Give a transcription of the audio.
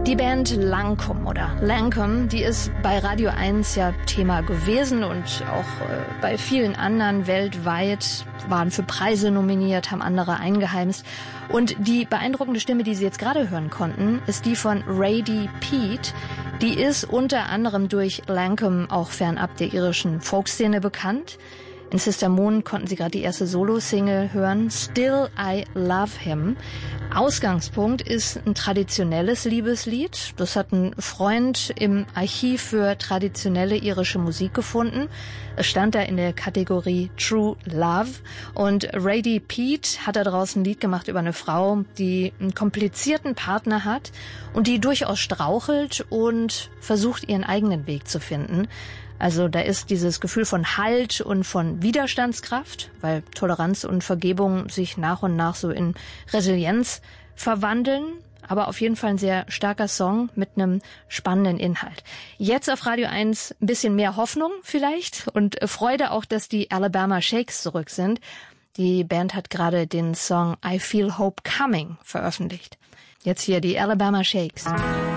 Die Band Lancome oder Lancome, die ist bei Radio 1 ja Thema gewesen und auch bei vielen anderen weltweit, waren für Preise nominiert, haben andere eingeheimst. Und die beeindruckende Stimme, die Sie jetzt gerade hören konnten, ist die von Radie Peete. Die ist unter anderem durch Lancome auch fernab der irischen Folkszene bekannt. In Sister Moon konnten Sie gerade die erste Solo-Single hören, Still I Love Him. Ausgangspunkt ist ein traditionelles Liebeslied. Das hat ein Freund im Archiv für traditionelle irische Musik gefunden. Es stand da in der Kategorie True Love. Und Radie Peete hat da draußen ein Lied gemacht über eine Frau, die einen komplizierten Partner hat und die durchaus strauchelt und versucht, ihren eigenen Weg zu finden. Also da ist dieses Gefühl von Halt und von Widerstandskraft, weil Toleranz und Vergebung sich nach und nach so in Resilienz verwandeln. Aber auf jeden Fall ein sehr starker Song mit einem spannenden Inhalt. Jetzt auf Radio 1 ein bisschen mehr Hoffnung vielleicht und Freude auch, dass die Alabama Shakes zurück sind. Die Band hat gerade den Song I Feel Hope Coming veröffentlicht. Jetzt hier die Alabama Shakes.